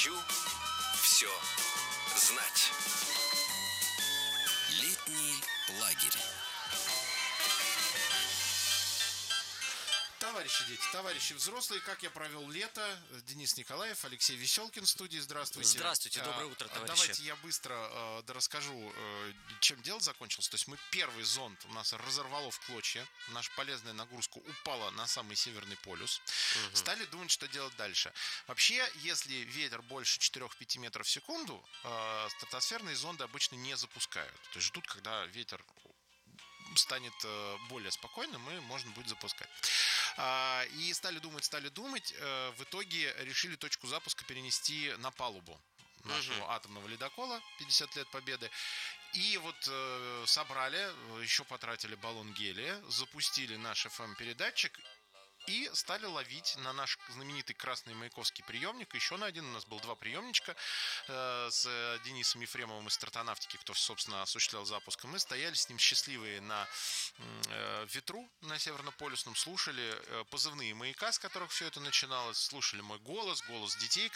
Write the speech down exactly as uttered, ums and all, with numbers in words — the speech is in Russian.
Хочу все знать. Летний лагерь. Товарищи дети, товарищи взрослые, как я провел лето? Денис Николаев, Алексей Веселкин в студии. Здравствуйте. Здравствуйте, доброе утро, товарищи. Давайте я быстро э, расскажу, э, чем дело закончилось. То есть мы первый зонд у нас разорвало в клочья. Наша полезная нагрузка упала на самый северный полюс. Угу. Стали думать, что делать дальше. Вообще, если ветер больше четыре-пять метров в секунду, э, стратосферные зонды обычно не запускают. То есть ждут, когда ветер станет э, более спокойным, и можно будет запускать. И стали думать, стали думать. В итоге решили точку запуска перенести на палубу нашего uh-huh. атомного ледокола пятьдесят лет Победы. И вот э, собрали, еще потратили баллон гелия, запустили наш эф эм-передатчик и стали ловить на наш знаменитый красный маяковский приемник. Еще на один у нас был два приемничка э, с Денисом Ефремовым из стратонавтики, кто, собственно, осуществлял запуск. Мы стояли с ним счастливые на э, ветру на Северно-полюсном, слушали э, позывные маяка, с которых все это начиналось, слушали мой голос, голос детей,